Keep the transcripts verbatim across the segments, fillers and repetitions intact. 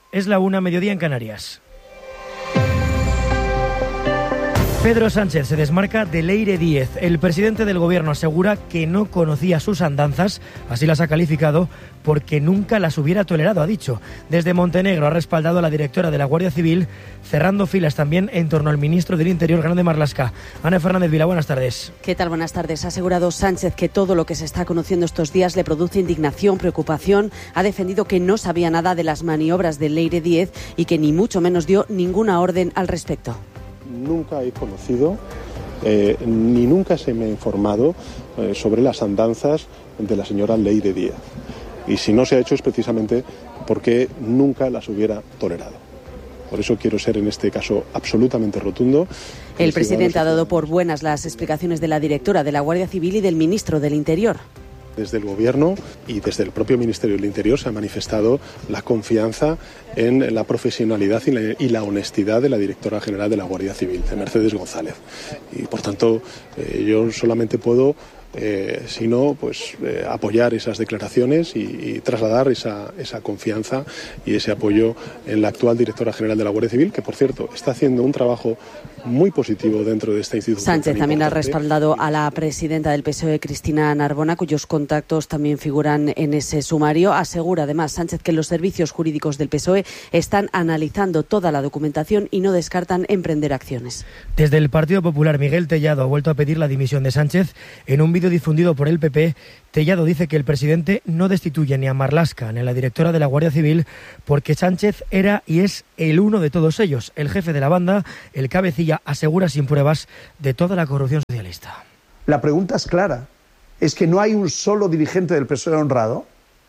Es la una, mediodía en Canarias. Pedro Sánchez se desmarca de Leire Díez. El presidente del gobierno asegura que no conocía sus andanzas, así las ha calificado, porque nunca las hubiera tolerado, ha dicho. Desde Montenegro ha respaldado a la directora de la Guardia Civil, cerrando filas también en torno al ministro del Interior, Grande Marlaska. Ana Fernández Vila, buenas tardes. ¿Qué tal? Buenas tardes. Ha asegurado Sánchez que todo lo que se está conociendo estos días le produce indignación, preocupación. Ha defendido que no sabía nada de las maniobras de Leire Díez y que ni mucho menos dio ninguna orden al respecto. Nunca he conocido, eh, ni nunca se me ha informado eh, sobre las andanzas de la señora Leire Díez. Y si no se ha hecho es precisamente porque nunca las hubiera tolerado. Por eso quiero ser en este caso absolutamente rotundo. El presidente ha dado por buenas las explicaciones de la directora de la Guardia Civil y del ministro del Interior. Desde el Gobierno y desde el propio Ministerio del Interior se ha manifestado la confianza en la profesionalidad y la, y la honestidad de la directora general de la Guardia Civil, de Mercedes González. Y por tanto, eh, yo solamente puedo, eh, si no, pues eh, apoyar esas declaraciones y, y trasladar esa, esa confianza y ese apoyo en la actual directora general de la Guardia Civil, que por cierto está haciendo un trabajo muy positivo dentro de esta institución. Sánchez también ha respaldado a la presidenta del P S O E, Cristina Narbona, cuyos contactos también figuran en ese sumario. Asegura además Sánchez que los servicios jurídicos del P S O E están analizando toda la documentación y no descartan emprender acciones. Desde el Partido Popular, Miguel Tellado ha vuelto a pedir la dimisión de Sánchez. En un vídeo difundido por el P P, Tellado dice que el presidente no destituye ni a Marlaska ni a la directora de la Guardia Civil porque Sánchez era y es el uno de todos ellos. El jefe de la banda, el cabecilla, asegura sin pruebas de toda la corrupción socialista. La pregunta es clara. ¿Es que no hay un solo dirigente del P S O E honrado?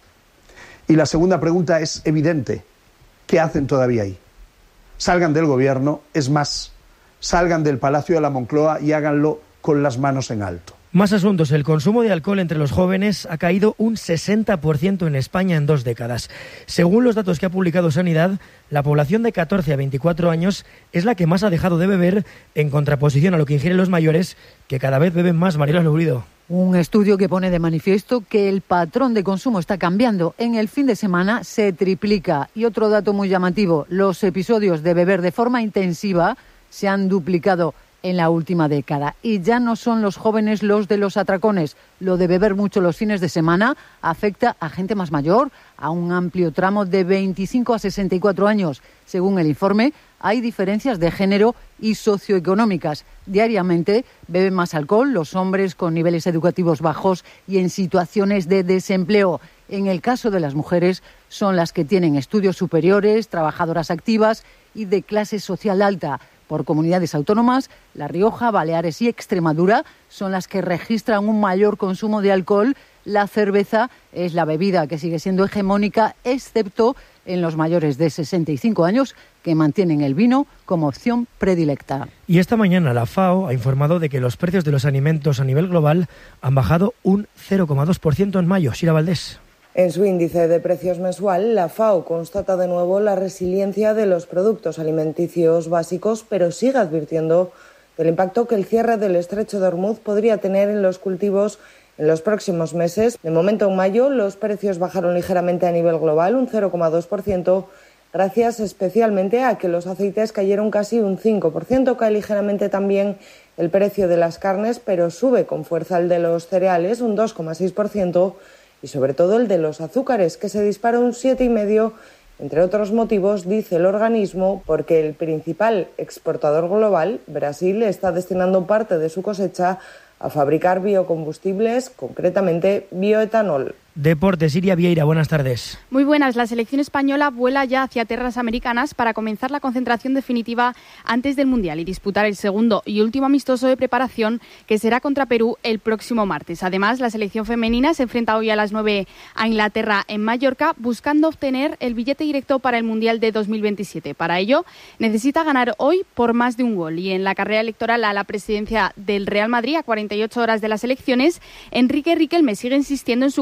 Y la segunda pregunta es evidente. ¿Qué hacen todavía ahí? Salgan del gobierno, es más, salgan del Palacio de la Moncloa y háganlo con las manos en alto. Más asuntos. El consumo de alcohol entre los jóvenes ha caído un sesenta por ciento en España en dos décadas. Según los datos que ha publicado Sanidad, la población de catorce a veinticuatro años es la que más ha dejado de beber, en contraposición a lo que ingieren los mayores, que cada vez beben más. Mariela Lourido. Un estudio que pone de manifiesto que el patrón de consumo está cambiando. En el fin de semana se triplica. Y otro dato muy llamativo, los episodios de beber de forma intensiva se han duplicado en la última década. Y ya no son los jóvenes los de los atracones. Lo de beber mucho los fines de semana afecta a gente más mayor, a un amplio tramo de veinticinco a sesenta y cuatro años. Según el informe, hay diferencias de género y socioeconómicas. Diariamente beben más alcohol los hombres con niveles educativos bajos y en situaciones de desempleo. En el caso de las mujeres, son las que tienen estudios superiores, trabajadoras activas y de clase social alta. Por comunidades autónomas, La Rioja, Baleares y Extremadura son las que registran un mayor consumo de alcohol. La cerveza es la bebida que sigue siendo hegemónica, excepto en los mayores de sesenta y cinco años, que mantienen el vino como opción predilecta. Y esta mañana la FAO ha informado de que los precios de los alimentos a nivel global han bajado un cero coma dos por ciento en mayo. Sira Valdés. En su índice de precios mensual, la FAO constata de nuevo la resiliencia de los productos alimenticios básicos, pero sigue advirtiendo del impacto que el cierre del estrecho de Hormuz podría tener en los cultivos en los próximos meses. De momento, en mayo, los precios bajaron ligeramente a nivel global, un cero coma dos por ciento, gracias especialmente a que los aceites cayeron casi un cinco por ciento. Cae ligeramente también el precio de las carnes, pero sube con fuerza el de los cereales, un dos coma seis por ciento, y sobre todo el de los azúcares, que se dispara un siete coma cinco por ciento, entre otros motivos, dice el organismo, porque el principal exportador global, Brasil, está destinando parte de su cosecha a fabricar biocombustibles, concretamente bioetanol. Deportes, Iria Vieira, buenas tardes. Muy buenas. La selección española vuela ya hacia tierras americanas para comenzar la concentración definitiva antes del Mundial y disputar el segundo y último amistoso de preparación, que será contra Perú el próximo martes. Además, la selección femenina se enfrenta hoy a las nueve a Inglaterra en Mallorca, buscando obtener el billete directo para el Mundial de dos mil veintisiete. Para ello, necesita ganar hoy por más de un gol. Y en la carrera electoral a la presidencia del Real Madrid, a cuarenta y ocho horas de las elecciones, Enrique Riquelme sigue insistiendo en su compromiso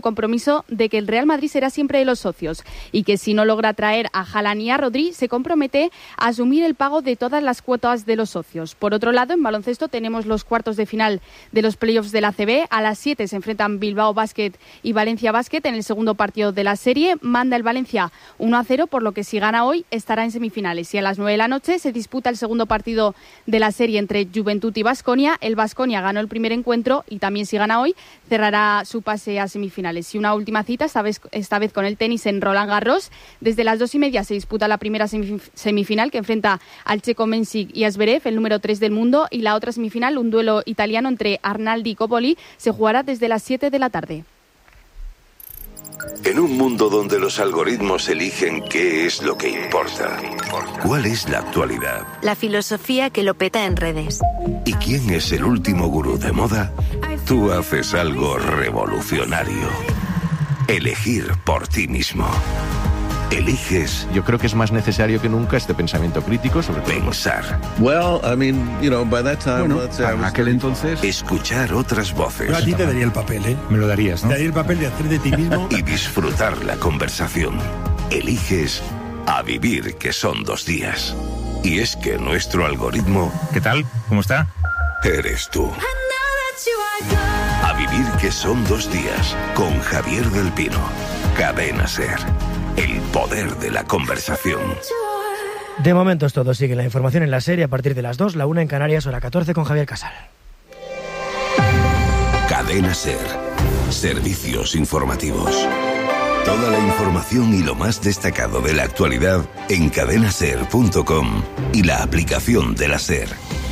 compromiso de que el Real Madrid será siempre de los socios y que si no logra traer a Haaland y a Rodri, se compromete a asumir el pago de todas las cuotas de los socios. Por otro lado, en baloncesto tenemos los cuartos de final de los playoffs de la A C B. A las siete se enfrentan Bilbao Basket y Valencia Basket en el segundo partido de la serie. Manda el Valencia uno a cero, por lo que si gana hoy estará en semifinales. Y a las nueve de la noche se disputa el segundo partido de la serie entre Juventud y Baskonia. El Baskonia ganó el primer encuentro y también si gana hoy cerrará su pase a semifinales. Y una última cita, esta vez, esta vez con el tenis en Roland Garros. Desde las dos y media se disputa la primera semifinal que enfrenta al checo Mensik y a Zverev, el número tres del mundo, y la otra semifinal, un duelo italiano entre Arnaldi y Coppoli, se jugará desde las siete de la tarde. En un mundo donde los algoritmos eligen qué es lo que importa, ¿cuál es la actualidad? La filosofía que lo peta en redes. ¿Y quién es el último gurú de moda? Tú haces algo revolucionario. Elegir por ti mismo. Eliges. Yo creo que es más necesario que nunca este pensamiento crítico sobre pensar. Well, I mean, you know, by that time, bueno, en aquel entonces, escuchar otras voces. Yo a ti te daría el papel, ¿eh? Me lo darías, ¿no? Te daría el papel de hacer de ti mismo y disfrutar la conversación. Eliges a vivir, que son dos días. Y es que nuestro algoritmo... ¿Qué tal? ¿Cómo está? Eres tú. A vivir, que son dos días, con Javier del Pino. Cadena SER. El poder de la conversación. De momento es todo. Sigue la información en la serie a partir de las dos, la una en Canarias, hora catorce con Javier Casal. Cadena SER. Servicios informativos. Toda la información y lo más destacado de la actualidad en cadena ser punto com y la aplicación de la SER.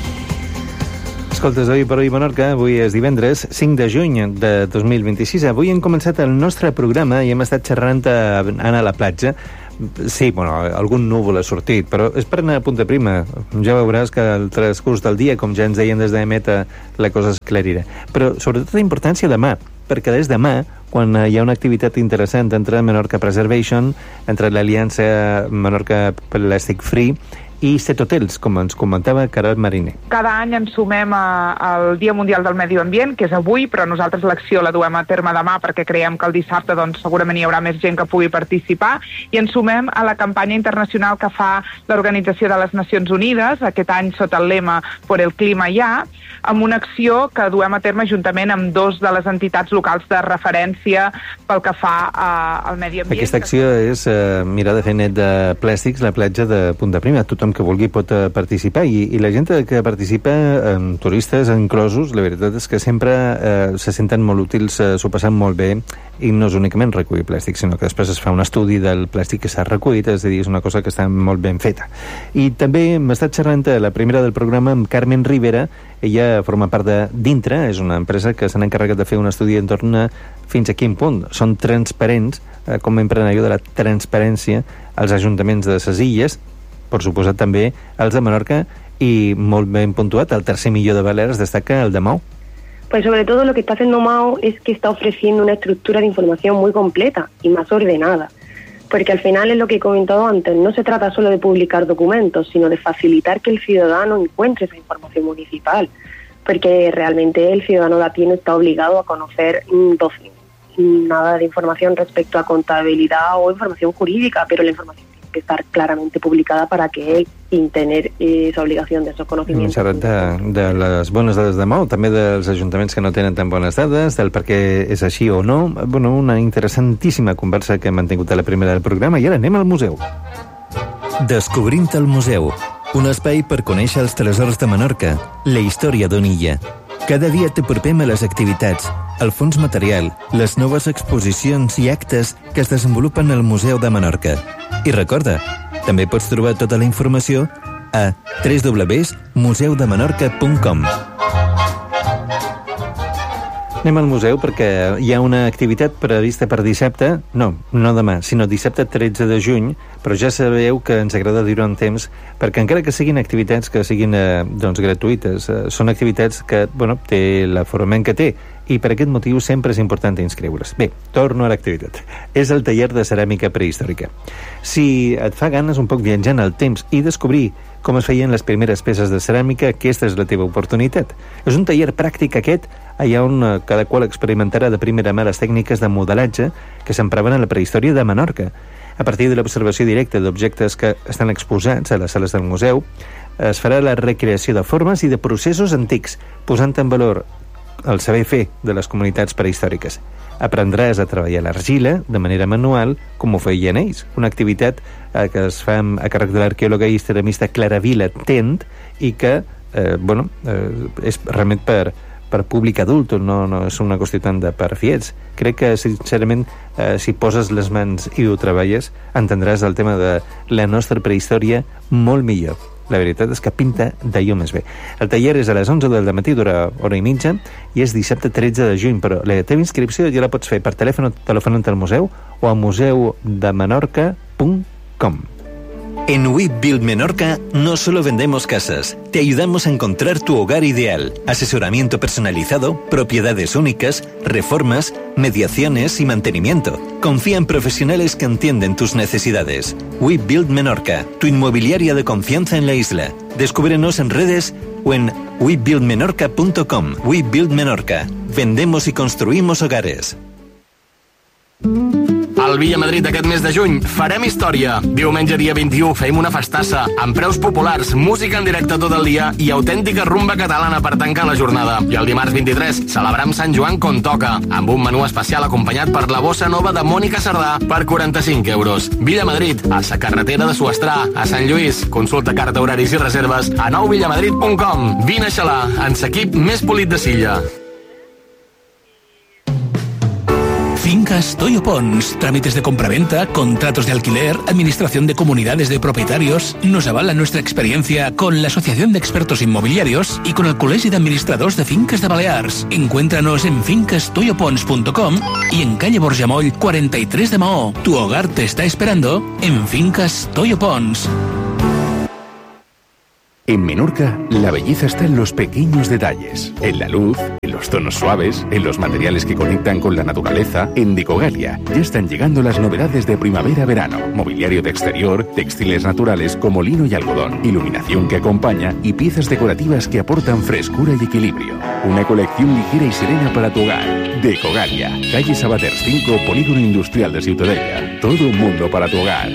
Escoltes, oi per oi Menorca, avui és divendres cinc de juny de dos mil vint-i-sis. Avui hem començat el nostre programa i hem estat xerrant a anar a la platja. Sí, bueno, algun núvol ha sortit, però és per anar a punta prima. Ja veuràs que al transcurs del dia, com ja ens deien des de Meta, la cosa s'aclarirà. Però sobretot la importància demà, perquè des demà, quan hi ha una activitat interessant entre Menorca Preservation, entre l'Aliança Menorca Plastic Free i Set Hotels, com ens comentava Caral Mariner. Cada any ens sumem a, al Dia Mundial del Medi Ambient, que és avui, però nosaltres l'acció la duem a terme demà perquè creiem que el dissabte doncs, segurament hi haurà més gent que pugui participar, i ens sumem a la campanya internacional que fa l'Organització de les Nacions Unides, aquest any sota el lema Por el clima ja, amb una acció que duem a terme juntament amb dos de les entitats locals de referència pel que fa a, al medi ambient. Aquesta acció és eh, mirar de fer net de plàstics la platja de Punta Prima. Tothom que vulgui pot eh, participar i, i la gent que participa, eh, turistes inclosos, la veritat és que sempre eh, se senten molt útils, eh, s'ho passen molt bé, i no és únicament recollir plàstic, sinó que després es fa un estudi del plàstic que s'ha recollit, és a dir, és una cosa que està molt ben feta. I també hem estat xerrant a la primera del programa amb Carmen Rivera. Ella forma part de Dintre, és una empresa que s'han encarregat de fer un estudi en torn a fins a quin punt són transparents, eh, com empren allò de la transparència als ajuntaments de ses illes, per suposat també els de Menorca, y molt ben puntuat, el tercer millor de Baleares destaca el de Mao. Pues sobre todo lo que está haciendo Mao es que está ofreciendo una estructura de información muy completa y más ordenada, porque al final es lo que he comentado antes, no se trata solo de publicar documentos, sino de facilitar que el ciudadano encuentre esa información municipal, porque realmente el ciudadano de a pie no está obligado a conocer dos, nada de información respecto a contabilidad o información jurídica, pero la información que estar claramente publicada para que él, sin tener eh, esa obligación de esos conocimientos. Hem xerrat de, de les bones dades de Mao, també dels ajuntaments que no tenen tan bones dades, del per què és així o no. Bueno, una interessantíssima conversa que hem mantingut a la primera del programa, i ara anem al museu. Descobrint el museu, un espai per conèixer els tresors de Menorca, la història d'una illa. Cada dia t'apropem a les activitats, el fons material, les noves exposicions i actes que es desenvolupen al Museu de Menorca. I recorda, també pots trobar tota la informació a w w w punt museu de menorca punt com. Anem al museu perquè hi ha una activitat prevista per dissabte, no, no demà, sinó dissabte tretze de juny, però ja sabeu que ens agrada dir-ho en temps, perquè encara que siguin activitats que siguin eh, doncs, gratuïtes, eh, són activitats que, bueno, té la forma que té, i per aquest motiu sempre és important inscriure's. Bé, torno a l'activitat. És el taller de ceràmica prehistòrica. Si et fa ganes un poc viatjar en el temps i descobrir com es feien les primeres peces de ceràmica, aquesta és la teva oportunitat. És un taller pràctic aquest, allà on cada qual experimentarà de primera mà les tècniques de modelatge que s'empraven a la prehistòria de Menorca. A partir de l'observació directa d'objectes que estan exposats a les sales del museu, es farà la recreació de formes i de processos antics, posant en valor el saber fer de les comunitats prehistòriques. Aprendràs a treballar l'argila de manera manual, com ho feien ells, una activitat eh, que es fa a càrrec de l'arqueòloga i ceramista Clara Vila Tent i que, eh, bueno, eh, és realment per, per públic adult, no, no és una qüestió tant de per fiets. Crec que, sincerament, eh, si poses les mans i ho treballes, entendràs el tema de la nostra prehistòria molt millor. La veritat és que pinta d'allò més bé. El taller és a les onze del matí, dura hora i mitja, i és dissabte tretze de juny, però la teva inscripció ja la pots fer per telèfon telefonant al museu o a museu de menorca punt com. En We Build Menorca no solo vendemos casas, te ayudamos a encontrar tu hogar ideal, asesoramiento personalizado, propiedades únicas, reformas, mediaciones y mantenimiento. Confía en profesionales que entienden tus necesidades. We Build Menorca, tu inmobiliaria de confianza en la isla. Descúbrenos en redes o en we build menorca punto com. We Build Menorca. Vendemos y construimos hogares. Al Villa Madrid aquest mes de juny farem història. Diumenge dia vint-i-u fem una festassa amb preus populars, música en directe tot el dia i autèntica rumba catalana per tancar la jornada. I el dimarts vint-i-tres celebram Sant Joan com toca, amb un menú especial acompanyat per la bossa nova de Mònica Sardà per quaranta-cinc euros. Villa Madrid, a la carretera de Suestrà, a Sant Lluís. Consulta carta, horaris i reserves a nou villamadrid punt com. Vine a xalar, en l'equip més polit de Silla. Fincas Toyo Pons, trámites de compraventa, contratos de alquiler, administración de comunidades de propietarios. Nos avala nuestra experiencia con la Asociación de Expertos Inmobiliarios y con el Col·legi d'Administradors de Finques de Balears. Encuéntranos en fincas toyo pons punto com y en calle Borjamoll cuarenta y tres de Maó. Tu hogar te está esperando en Fincas Toyo Pons. En Menorca, la belleza está en los pequeños detalles, en la luz, en los tonos suaves, en los materiales que conectan con la naturaleza. En Decogalia ya están llegando las novedades de primavera-verano, mobiliario de exterior, textiles naturales como lino y algodón, iluminación que acompaña y piezas decorativas que aportan frescura y equilibrio. Una colección ligera y serena para tu hogar. Decogalia, calle Sabaters cinco, Polígono Industrial de Ciutadella. Todo un mundo para tu hogar.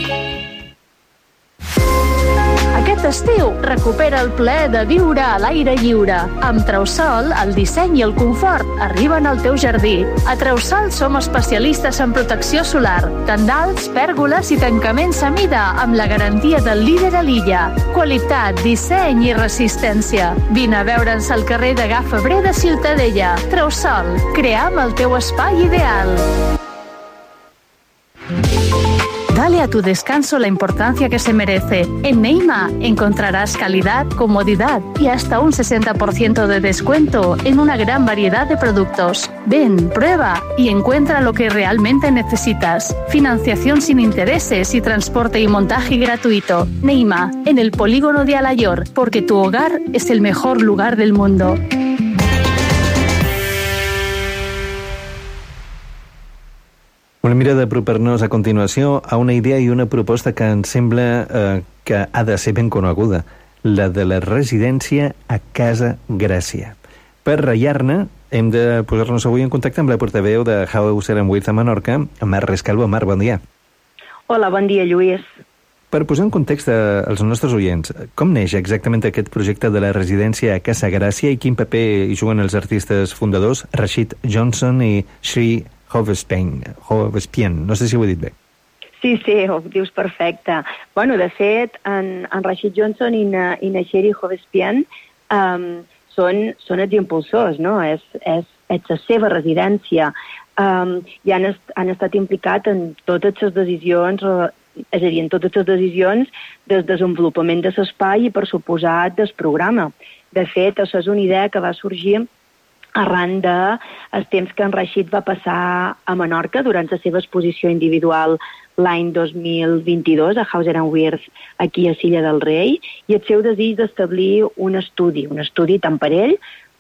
Aquest estiu, recupera el plaer de viure a l'aire lliure. Amb Trausol, el disseny i el confort arriben al teu jardí. A Trausol som especialistes en protecció solar, tendals, pèrgoles i tancaments a mida, amb la garantia del líder a l'illa. Qualitat, disseny i resistència. Vine a veure'ns al carrer de Gà Febrer de Ciutadella. Trausol, cream el teu espai ideal. Dale a tu descanso la importancia que se merece. En Neima encontrarás calidad, comodidad y hasta un sesenta por ciento de descuento en una gran variedad de productos. Ven, prueba y encuentra lo que realmente necesitas. Financiación sin intereses y transporte y montaje gratuito. Neima, en el polígono de Alayor, porque tu hogar es el mejor lugar del mundo. Una mirada d'apropar-nos a continuació a una idea i una proposta que ens sembla eh, que ha de ser ben coneguda, la de la residència a Casa Gràcia. Per ratllar-ne, hem de posar-nos avui en contacte amb la portaveu de House and With a Menorca, Mar Rescalvo. Mar, bon dia. Hola, bon dia, Lluís. Per posar en context als nostres oients, com neix exactament aquest projecte de la residència a Casa Gràcia i quin paper hi juguen els artistes fundadors Rashid Johnson i Sri Hovespien, no sé si ho he dit bé. Sí, sí, ho dius perfecte. Bueno, de fet, en, en Rashid Johnson i, na, i na Sri Hovespien um, són, són els impulsors, no? És, és, és la seva residència. Um, I han, est, han estat implicats en totes les decisions, és a dir, en totes les decisions del desenvolupament de l'espai i, per suposat, del programa. De fet, això és una idea que va sorgir arran dels temps que en Rashid va passar a Menorca durant la seva exposició individual l'any dos mil vint-i-dos a Hauser and Wirth, aquí a Silla del Rei, i el seu desig d'establir un estudi, un estudi tant per ell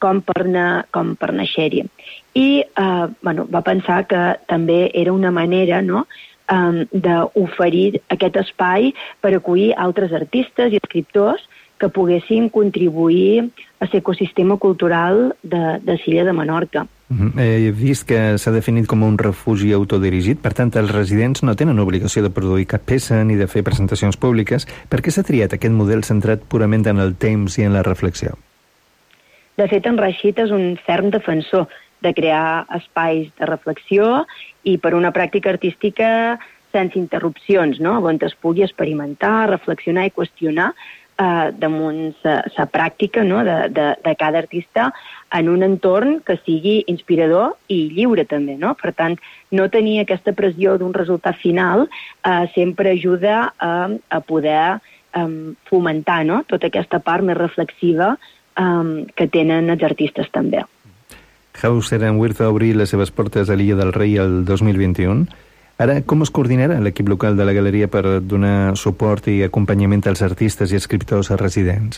com per, na, com per naixer-hi. I eh, bueno, va pensar que també era una manera, no?, um, d'oferir aquest espai per acollir altres artistes i escriptors que poguessin contribuir a l'ecosistema cultural de, de l'illa de Menorca. Uh-huh. He vist que s'ha definit com un refugi autodirigit, per tant, els residents no tenen obligació de produir cap peça ni de fer presentacions públiques. Per què s'ha triat aquest model centrat purament en el temps i en la reflexió? De fet, en Rashid és un ferm defensor de crear espais de reflexió i per una pràctica artística sense interrupcions, no?, on es pugui experimentar, reflexionar i qüestionar eh, damunt la pràctica, no?, de, de, de cada artista en un entorn que sigui inspirador i lliure també, no? Per tant, no tenir aquesta pressió d'un resultat final eh, sempre ajuda a, a poder eh, fomentar, no?, tota aquesta part més reflexiva eh, que tenen els artistes també. Hauser and Wirth va obrir les seves portes a l'Illa del Rei el dos mil vint-i-un. Ara, com es coordinarà l'equip local de la galeria per donar suport i acompanyament als artistes i escriptors residents?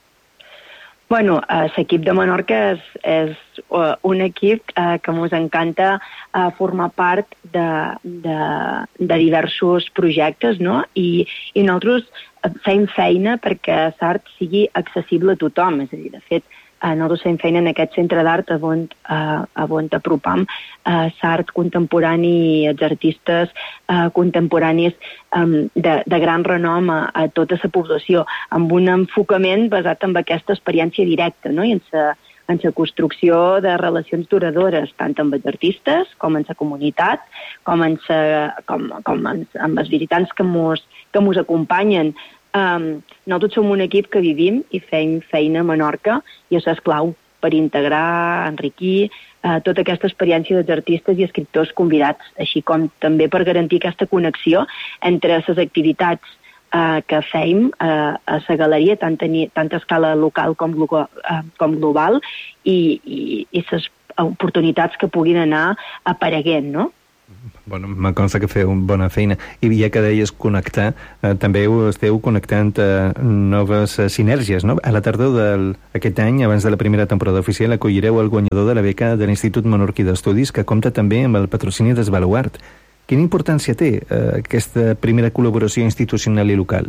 Bueno, eh, l'equip de Menorca és, és uh, un equip eh, que ens encanta eh, formar part de, de, de diversos projectes, no? I, i nosaltres fem feina perquè l'art sigui accessible a tothom. És a dir, de fet, eh, nosaltres fem feina en aquest centre d'art on, eh, on apropam eh, l'art contemporani i els artistes eh, contemporanis eh, de, de gran renom a, a tota la població, amb un enfocament basat en aquesta experiència directa, no?, i en la en la construcció de relacions duradores, tant amb els artistes com en la comunitat, com, en sa, com, com en, amb els visitants que mos, que mos acompanyen. Um, nosaltres som un equip que vivim i fem feina a Menorca i això és clau per integrar, enriquir uh, tota aquesta experiència dels artistes i escriptors convidats, així com també per garantir aquesta connexió entre les activitats uh, que fem uh, a la galeria, tant, tenir, tant a escala local com, uh, com global, i, i, i les oportunitats que puguin anar apareguent, no? Bueno, me consta que feu bona feina. I ja que deies connectar, eh, també ho esteu connectant eh, noves eh, sinergies, no? A la tardor d'aquest any, abans de la primera temporada oficial, acollireu el guanyador de la beca de l'Institut Menorquí d'Estudis, que compta també amb el patrocini d'Esbaluart. Quina importància té eh, aquesta primera col·laboració institucional i local?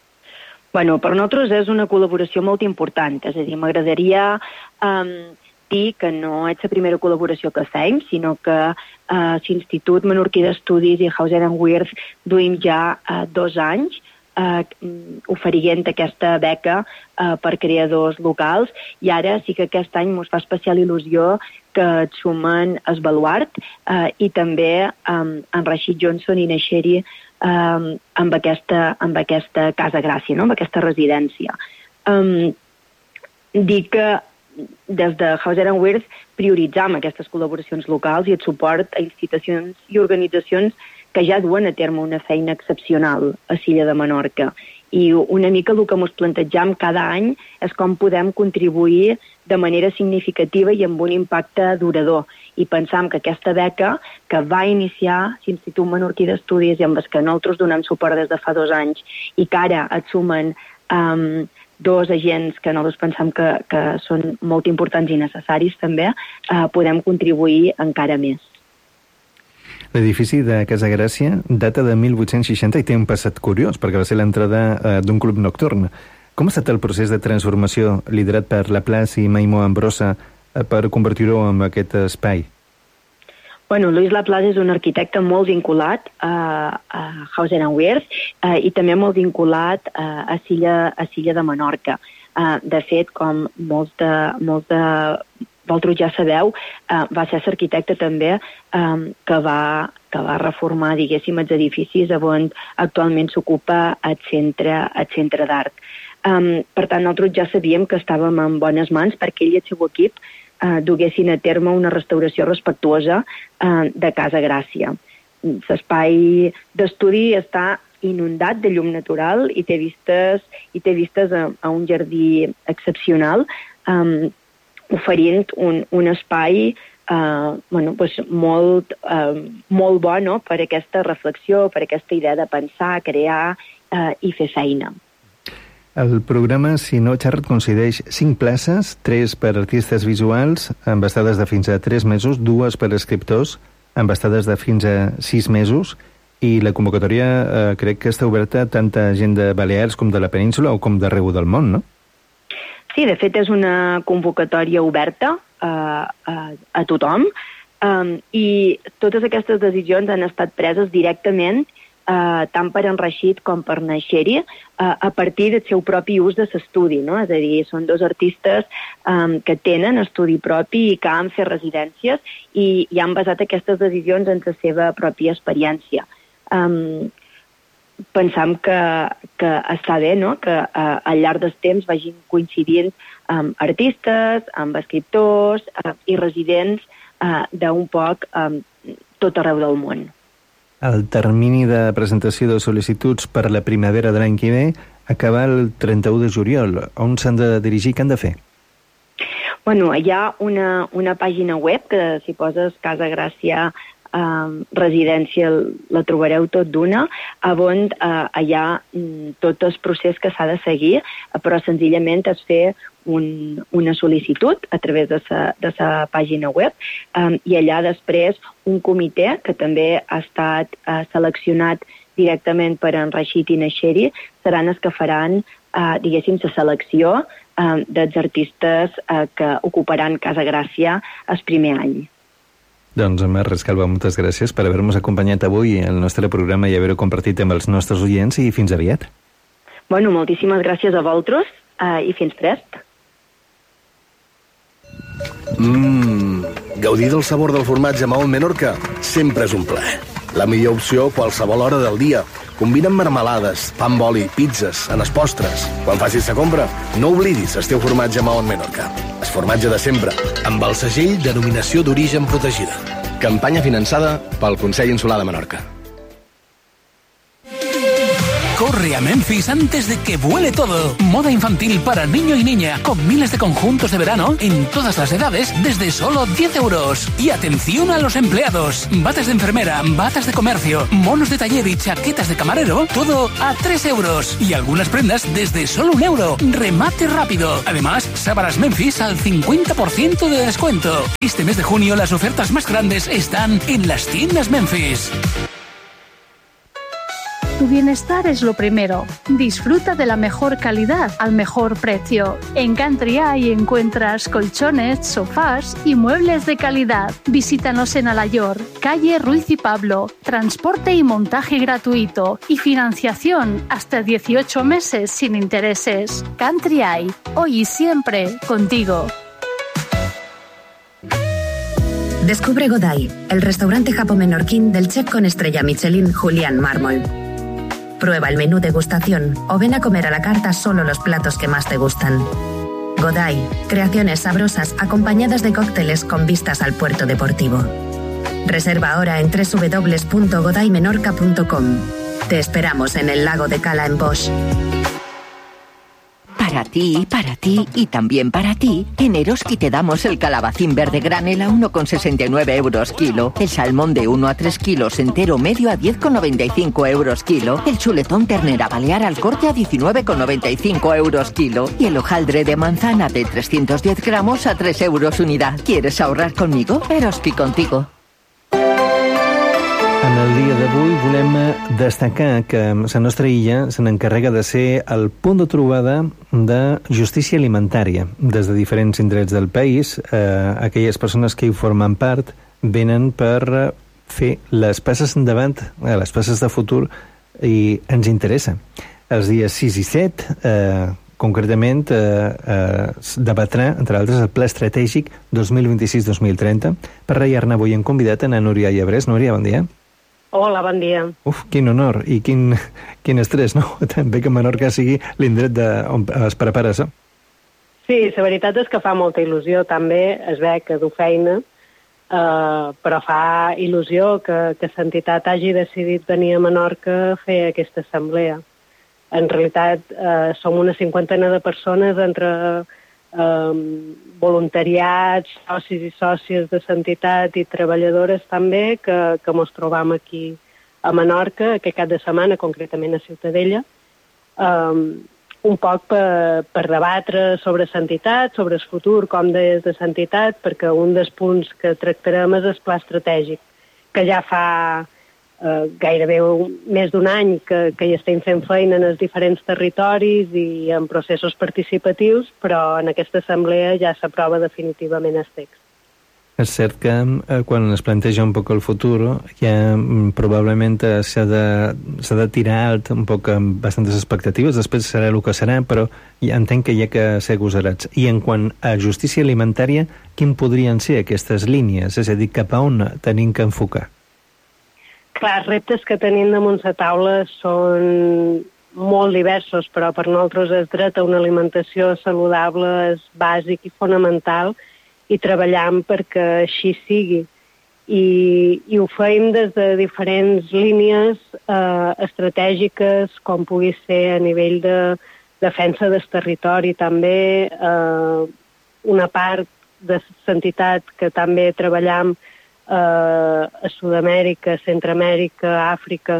Bueno, per nosaltres és una col·laboració molt important. És a dir, m'agradaria Um, que no és la primera col·laboració que fem, sinó que eh, l'Institut Menorquí d'Estudis i Hauser and Wirth duim ja eh, dos anys eh, oferint aquesta beca eh, per creadors locals, i ara sí que aquest any ens fa especial il·lusió que et sumen Esbaluart eh, i també eh, en Rashid Johnson i Naixeri eh, amb, aquesta, amb aquesta Casa Gràcia, no?, amb aquesta residència. Um, dic que des de Hauser and Wirth prioritzam aquestes col·laboracions locals i el suport a institucions i organitzacions que ja duen a terme una feina excepcional a l'illa de Menorca. I una mica el que ens plantejam cada any és com podem contribuir de manera significativa i amb un impacte durador. I pensam que aquesta beca que va iniciar l'Institut Menorquí d'Estudis i amb les que nosaltres donem suport des de fa dos anys i que ara et sumen um, dos agents que nosaltres pensem que, que són molt importants i necessaris també, eh, podem contribuir encara més. L'edifici de Casa Gràcia data de mil vuit-cents seixanta i té un passat curiós, perquè va ser l'entrada eh, d'un club nocturn. Com ha estat el procés de transformació liderat per Laplace i Maimo Ambrosa eh, per convertir-ho en aquest espai? Bueno, Luis Laplace és un arquitecte molt vinculat a, a Hauser and Wirth eh, i també molt vinculat a, a l'illa a l'illa de Menorca. Eh, de fet, com molts de, molts de vosaltres ja sabeu, eh, va ser l'arquitecte també eh, que, va, que va reformar, diguéssim, els edificis on actualment s'ocupa el centre, el centre d'art. Eh, per tant, nosaltres ja sabíem que estàvem en bones mans perquè ell i el seu equip Uh, duguessin a terme una restauració respectuosa uh, de Casa Gràcia. L'espai d'estudi està inundat de llum natural i té vistes, i té vistes a, a un jardí excepcional, um, oferint un, un espai uh, bueno, pues molt, uh, molt bo, no?, per aquesta reflexió, per aquesta idea de pensar, crear uh, i fer feina. El programa, si no xerrat, concedeix cinc places, tres per artistes visuals, amb estades de fins a tres mesos, dues per escriptors, amb estades de fins a sis mesos, i la convocatòria eh, crec que està oberta a tanta gent de Balears com de la península o com d'arreu del món, no? Sí, de fet és una convocatòria oberta a, a, a tothom, um, i totes aquestes decisions han estat preses directament Uh, tant per en Rashid com per Naixeri, uh, a partir del seu propi ús de l'estudi, no? És a dir, són dos artistes um, que tenen estudi propi i que han fet residències i, i han basat aquestes decisions en la seva pròpia experiència. Um, pensam que, que està bé, no?, que uh, al llarg del temps vagin coincidint amb artistes, amb escriptors uh, i residents uh, d'un poc um, tot arreu del món. El termini de presentació de sol·licituds per la primavera de l'any que ve acaba el trenta-u de juliol. On s'han de dirigir? Què han de fer? Bueno, hi ha una, una pàgina web que si poses Casa Gràcia eh, residència la trobareu tot d'una, on eh, hi ha mm, tot el procés que s'ha de seguir, però senzillament és fer un, una sol·licitud a través de la pàgina web um, i allà després un comitè que també ha estat uh, seleccionat directament per en Rashid i Naixeri seran els que faran, uh, diguéssim, la selecció uh, dels artistes uh, que ocuparan Casa Gràcia el primer any. Doncs, Mar Rescalva, moltes gràcies per haver-nos acompanyat avui al nostre programa i haver-ho compartit amb els nostres oients, i fins aviat. Bueno, moltíssimes gràcies a vosaltres uh, i fins prest. Mmm, gaudir del sabor del formatge Mahón Menorca sempre és un plaer. La millor opció a qualsevol hora del dia. Combina amb marmelades, pa amb oli, pizzas, en els postres. Quan facis la compra, no oblidis el teu formatge Mahón Menorca. El formatge de sempre, amb el segell Denominació d'Origen Protegida. Campanya finançada pel Consell Insular de Menorca. Corre a Memphis antes de que vuele todo. Moda infantil para niño y niña, con miles de conjuntos de verano en todas las edades desde solo diez euros. Y atención a los empleados. Batas de enfermera, batas de comercio, monos de taller y chaquetas de camarero, todo a tres euros. Y algunas prendas desde solo un euro. Remate rápido. Además, sábanas Memphis al cincuenta por ciento de descuento. Este mes de junio las ofertas más grandes están en las tiendas Memphis. Tu bienestar es lo primero. Disfruta de la mejor calidad al mejor precio. En Country Eye encuentras colchones, sofás y muebles de calidad. Visítanos en Alayor, calle Ruiz y Pablo. Transporte y montaje gratuito y financiación hasta dieciocho meses sin intereses. Country Eye, hoy y siempre contigo. Descubre Godai, el restaurante japo-menorquín del chef con estrella Michelin Julián Mármol. Prueba el menú degustación o ven a comer a la carta solo los platos que más te gustan. Godai, creaciones sabrosas acompañadas de cócteles con vistas al puerto deportivo. Reserva ahora en doble u doble u doble u punto godai menorca punto com. Te esperamos en el lago de Cala en Bosch. Para ti, para ti y también para ti, en Eroski te damos el calabacín verde granel a uno con sesenta y nueve euros kilo, el salmón de uno a tres kilos entero medio a diez con noventa y cinco euros kilo, el chuletón ternera balear al corte a diecinueve con noventa y cinco euros kilo y el hojaldre de manzana de trescientos diez gramos a tres euros unidad. ¿Quieres ahorrar conmigo? Eroski contigo. En el dia d'avui volem destacar que la nostra illa se n'encarrega de ser el punt de trobada de justícia alimentària. Des de diferents indrets del país, eh, aquelles persones que hi formen part venen per fer les passes endavant, eh, les passes de futur, i ens interessa. Els dies sis i set, eh, concretament, eh, eh, debatrà, entre altres, el Pla Estratègic dos mil vint-i-sis dos mil trenta. Per rellar-ne avui hem convidat a Núria Llebrés. Núria, bon dia. Hola, bon dia. Uf, quin honor i quin, quin estrès, no? També que Menorca sigui l'indret on es prepares, eh? Sí, la veritat és que fa molta il·lusió. També es ve que du feina, eh, però fa il·lusió que, que l'entitat hagi decidit venir a Menorca a fer aquesta assemblea. En realitat, eh, som una cinquantena de persones entre eh, voluntariats, socis i sòcies de l'entitat i treballadores també, que, que ens trobam aquí a Menorca, aquest cap de setmana, concretament a Ciutadella, eh, un poc per, per debatre sobre l'entitat, sobre el futur, com deies, de l'entitat, perquè un dels punts que tractarem és el pla estratègic, que ja fa eh, gairebé un, més d'un any que, que hi estem fent feina en els diferents territoris i en processos participatius, però en aquesta assemblea ja s'aprova definitivament el text. És cert que eh, quan es planteja un poc el futur ja mm, probablement eh, s'ha de, s'ha de tirar alt un poc amb bastantes expectatives, després serà el que serà, però ja entenc que hi ha que ser agosarats. I en quant a justícia alimentària, quin podrien ser aquestes línies? És a dir, cap a on tenim que enfocar? Clar, els reptes que tenim damunt la taula són molt diversos, però per nosaltres el dret a una alimentació saludable és bàsic i fonamental, i treballam perquè així sigui. I, i ho fem des de diferents línies eh, estratègiques, com pugui ser a nivell de defensa del territori, també eh, una part de l'entitat que també treballam eh, a Sud-amèrica, Centroamèrica, Àfrica.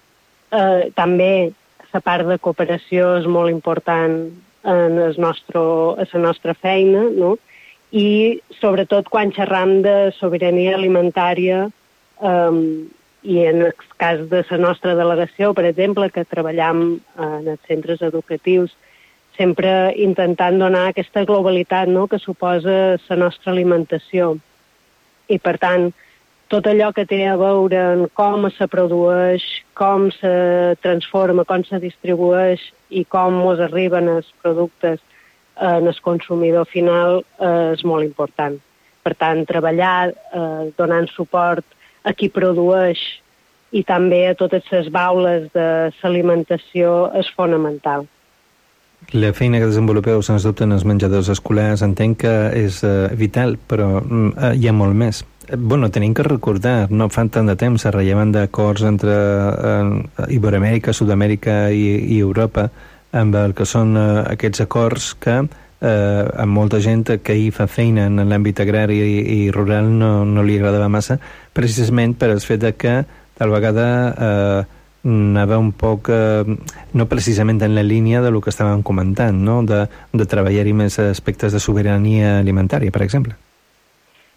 Eh, també la part de cooperació és molt important en el nostre, en la nostra feina, no? I sobretot quan xerram de sobirania alimentària um, i en el cas de la nostra delegació, per exemple, que treballam en els centres educatius, sempre intentant donar aquesta globalitat, no?, que suposa la nostra alimentació. I, per tant, tot allò que té a veure en com se produeix, com se transforma, com se distribueix i com ens arriben els productes en el consumidor final eh, és molt important. Per tant, treballar eh, donant suport a qui produeix i també a totes les baules de l'alimentació és fonamental. La feina que desenvolupeu, sens dubte, en els menjadors escolars entenc que és eh, vital, però eh, hi ha molt més. Bueno, tenim que recordar, no fa tant de temps, el rellevant d'acords entre eh, Iberoamèrica, Sud-amèrica i, i Europa, amb el que són eh, aquests acords que eh, a molta gent que hi fa feina en l'àmbit agrari i, i rural no, no li agradava massa, precisament per el fet de que tal vegada eh, anava un poc, eh, no precisament en la línia de lo que estàvem comentant, no? de, de treballar-hi més aspectes de sobirania alimentària, per exemple.